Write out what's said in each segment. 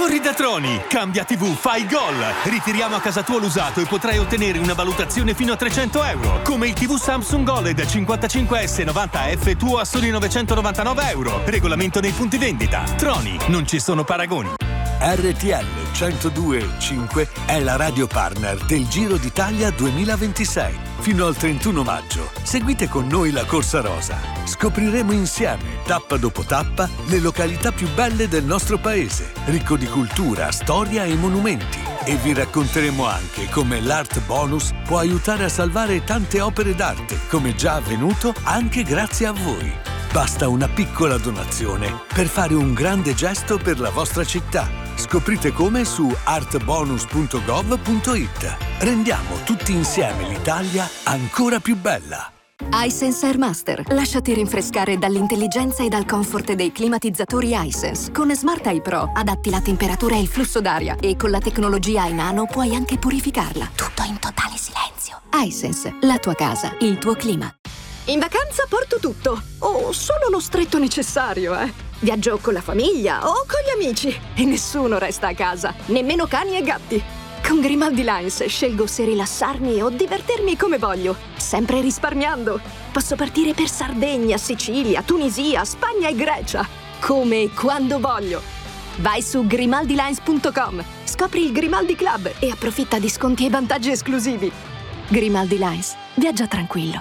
Corri da Troni, cambia TV, fai gol. Ritiriamo a casa tua l'usato e potrai ottenere una valutazione fino a €300, come il TV Samsung OLED 55S 90F tuo a soli €999. Regolamento nei punti vendita. Troni, non ci sono paragoni. RTL 102.5 è la radio partner del Giro d'Italia 2026. Fino al 31 maggio seguite con noi la Corsa Rosa. Scopriremo insieme, tappa dopo tappa, le località più belle del nostro paese, ricco di cultura, storia e monumenti. E vi racconteremo anche come l'Art Bonus può aiutare a salvare tante opere d'arte, come già avvenuto anche grazie a voi. Basta una piccola donazione per fare un grande gesto per la vostra città. Scoprite come su artbonus.gov.it. Rendiamo tutti insieme l'Italia ancora più bella. iSense Airmaster. Lasciati rinfrescare dall'intelligenza e dal comfort dei climatizzatori iSense. Con Smart Eye Pro adatti la temperatura e il flusso d'aria e con la tecnologia iNano puoi anche purificarla. Tutto in totale silenzio. iSense, la tua casa, il tuo clima. In vacanza porto tutto, o solo lo stretto necessario, Viaggio con la famiglia o con gli amici e nessuno resta a casa, nemmeno cani e gatti. Con Grimaldi Lines scelgo se rilassarmi o divertirmi come voglio, sempre risparmiando. Posso partire per Sardegna, Sicilia, Tunisia, Spagna e Grecia, come e quando voglio. Vai su grimaldilines.com, scopri il Grimaldi Club e approfitta di sconti e vantaggi esclusivi. Grimaldi Lines, viaggia tranquillo.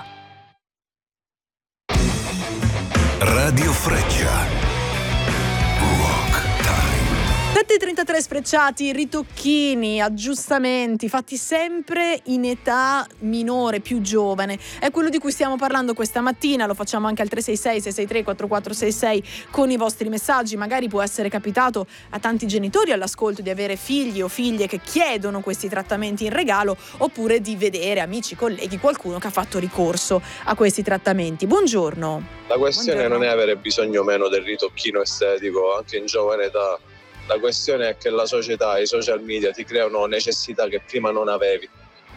Radio Freccia. 7:33 sfrecciati, ritocchini, aggiustamenti fatti sempre in età minore, più giovane. È quello di cui stiamo parlando questa mattina, lo facciamo anche al 366-663-4466 con i vostri messaggi. Magari può essere capitato a tanti genitori all'ascolto di avere figli o figlie che chiedono questi trattamenti in regalo, oppure di vedere amici, colleghi, qualcuno che ha fatto ricorso a questi trattamenti. Buongiorno. La questione non è avere bisogno o meno del ritocchino estetico anche in giovane età. La questione è che la società e i social media ti creano necessità che prima non avevi.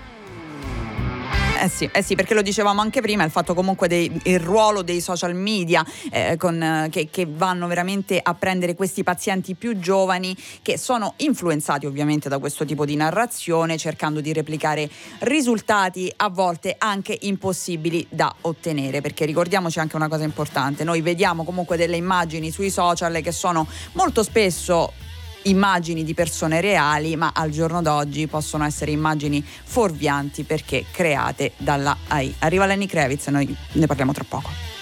Eh sì, perché lo dicevamo anche prima, il fatto comunque il ruolo dei social media che vanno veramente a prendere questi pazienti più giovani che sono influenzati ovviamente da questo tipo di narrazione, cercando di replicare risultati a volte anche impossibili da ottenere, perché ricordiamoci anche una cosa importante: noi vediamo comunque delle immagini sui social che sono molto spesso immagini di persone reali, ma al giorno d'oggi possono essere immagini fuorvianti perché create dalla AI. Arriva Lenny Kravitz e noi ne parliamo tra poco.